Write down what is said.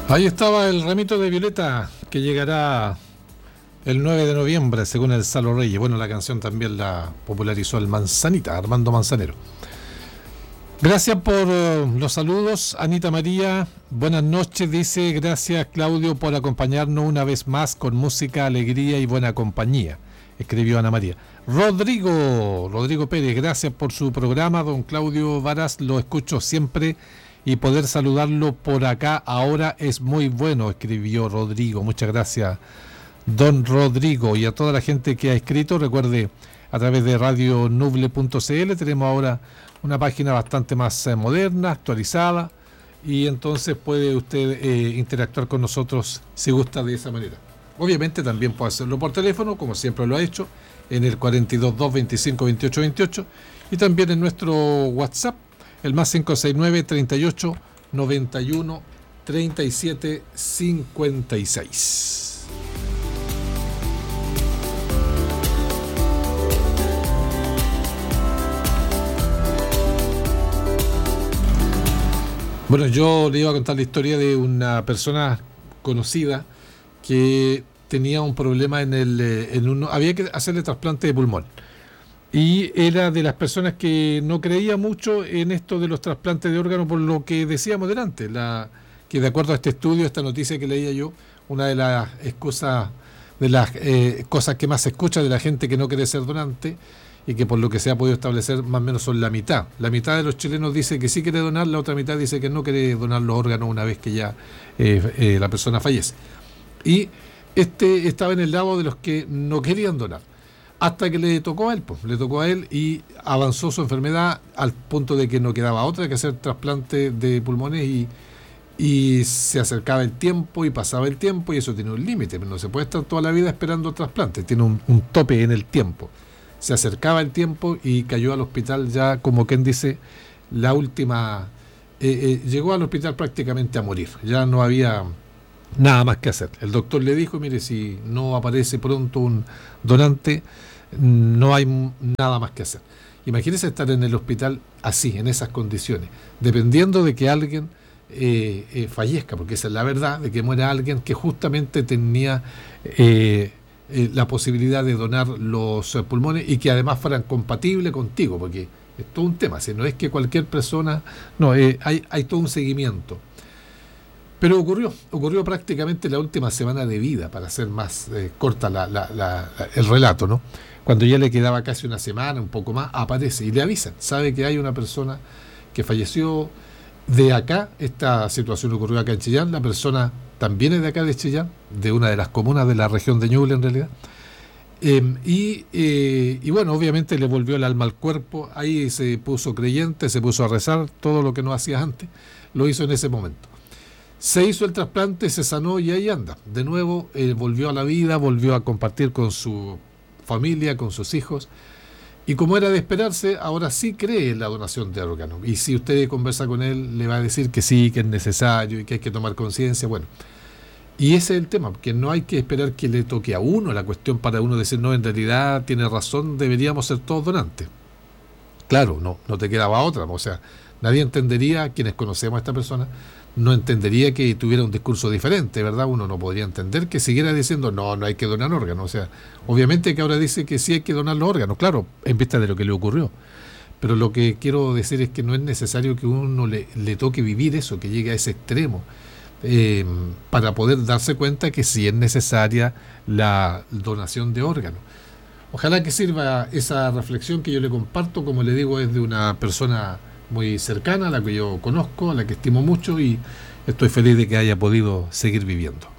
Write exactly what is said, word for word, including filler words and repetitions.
Ahí estaba el ramito de violeta que llegará el nueve de noviembre, según el Salo Reyes. Bueno, la canción también la popularizó el Manzanita, Armando Manzanero. Gracias por uh, los saludos, Anita María. Buenas noches, dice. Gracias, Claudio, por acompañarnos una vez más con música, alegría y buena compañía, escribió Ana María. Rodrigo, Rodrigo Pérez, gracias por su programa, don Claudio Varas. Lo escucho siempre y poder saludarlo por acá ahora es muy bueno, escribió Rodrigo. Muchas gracias, don Rodrigo. Y a toda la gente que ha escrito, recuerde, a través de radio nuble punto c l tenemos ahora una página bastante más eh, moderna, actualizada, y entonces puede usted eh, interactuar con nosotros si gusta de esa manera. Obviamente también puede hacerlo por teléfono, como siempre lo ha hecho, en el cuarenta y dos, dos veinticinco, veintiocho veintiocho, y también en nuestro WhatsApp, el más cinco seis nueve, treinta y ocho, noventa y uno, treinta y siete, cincuenta y seis. Bueno, yo le iba a contar la historia de una persona conocida que tenía un problema en el, en uno, había que hacerle trasplante de pulmón. Y era de las personas que no creía mucho en esto de los trasplantes de órganos, por lo que decíamos delante, la, que de acuerdo a este estudio, esta noticia que leía yo, una de las excusas, de las eh, cosas que más se escucha de la gente que no quiere ser donante, y que por lo que se ha podido establecer más o menos son la mitad. La mitad de los chilenos dice que sí quiere donar, la otra mitad dice que no quiere donar los órganos una vez que ya eh, eh, la persona fallece. Y este estaba en el lado de los que no querían donar, hasta que le tocó a él, pues, le tocó a él y avanzó su enfermedad al punto de que no quedaba otra que hacer trasplante de pulmones, y, y se acercaba el tiempo y pasaba el tiempo, y eso tiene un límite, no se puede estar toda la vida esperando trasplante, tiene un, un tope en el tiempo. Se acercaba el tiempo y cayó al hospital ya, como quien dice, la última, eh, eh, llegó al hospital prácticamente a morir, ya no había nada más que hacer. El doctor le dijo, mire, si no aparece pronto un donante, no hay nada más que hacer. Imagínese estar en el hospital así, en esas condiciones, dependiendo de que alguien eh, eh, fallezca, porque esa es la verdad, de que muera alguien que justamente tenía eh, eh, la posibilidad de donar los eh, pulmones, y que además fueran compatibles contigo, porque es todo un tema, si no es que cualquier persona, no, eh, hay, hay todo un seguimiento. Pero ocurrió, ocurrió prácticamente la última semana de vida, para hacer más eh, corta la, la, la, la, el relato, ¿no? Cuando ya le quedaba casi una semana, un poco más, aparece y le avisan, sabe que hay una persona que falleció de acá. Esta situación ocurrió acá en Chillán, la persona también es de acá de Chillán, de una de las comunas de la región de Ñuble en realidad, eh, y, eh, y bueno, obviamente le volvió el alma al cuerpo, ahí se puso creyente, se puso a rezar, todo lo que no hacía antes, lo hizo en ese momento. Se hizo el trasplante, se sanó y ahí anda. De nuevo, eh, volvió a la vida, volvió a compartir con su familia, con sus hijos. Y como era de esperarse, ahora sí cree en la donación de órganos. Y si usted conversa con él, le va a decir que sí, que es necesario y que hay que tomar conciencia. Bueno, y ese es el tema, que no hay que esperar que le toque a uno la cuestión para uno decir, no, en realidad tiene razón, deberíamos ser todos donantes. Claro, no, no te quedaba otra. O sea, nadie entendería, quienes conocemos a esta persona, no entendería que tuviera un discurso diferente, ¿verdad? Uno no podría entender que siguiera diciendo, no, no hay que donar órganos. O sea, obviamente que ahora dice que sí hay que donar los órganos, claro, en vista de lo que le ocurrió. Pero lo que quiero decir es que no es necesario que uno le, le toque vivir eso, que llegue a ese extremo, eh, para poder darse cuenta que sí es necesaria la donación de órganos. Ojalá que sirva esa reflexión que yo le comparto, como le digo, es de una persona muy cercana, a la que yo conozco, a la que estimo mucho, y estoy feliz de que haya podido seguir viviendo.